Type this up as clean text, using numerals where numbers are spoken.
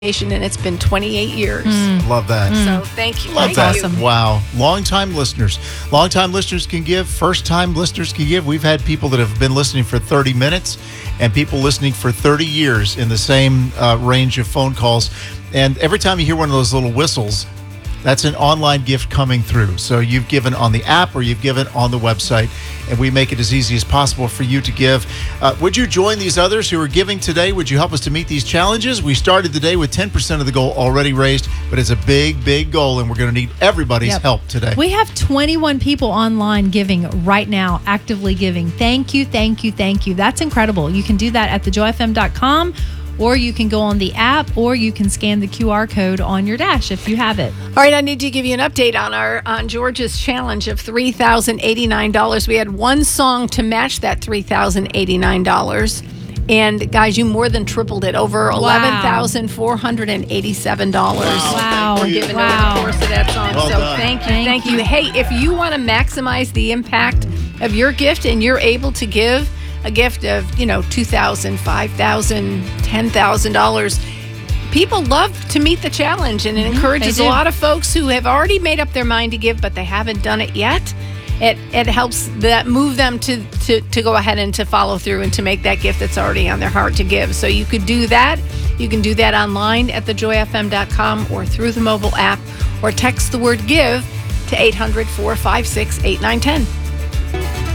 and it's been 28 years. Love that. So thank you. Love Thank that. you. Wow. Long-time listeners. Long-time listeners can give. First-time listeners can give. We've had people that have been listening for 30 minutes and people listening for 30 years in the same range of phone calls. And every time you hear one of those little whistles, that's an online gift coming through. So you've given on the app or you've given on the website, and we make it as easy as possible for you to give. Would you join these others who are giving today? Would you help us to meet these challenges? We started the day with 10% of the goal already raised, but it's a big, big goal, and we're going to need everybody's help today. We have 21 people online giving right now, actively giving. Thank you, thank you, thank you. That's incredible. You can do that at thejoyfm.com, or you can go on the app, or you can scan the QR code on your dash if you have it. All right, I need to give you an update on George's challenge of $3,089. We had one song to match that $3,089. And guys, you more than tripled it, over $11,487. Wow. We're giving over the course of that song. Well so done. thank you. Hey, if you want to maximize the impact of your gift and you're able to give a gift of, $2,000, $5,000, $10,000, people love to meet the challenge, and it encourages a lot of folks who have already made up their mind to give, but they haven't done it yet. It helps that move them to go ahead and to follow through and to make that gift that's already on their heart to give. So you could do that. You can do that online at thejoyfm.com or through the mobile app, or text the word GIVE to 800-456-8910.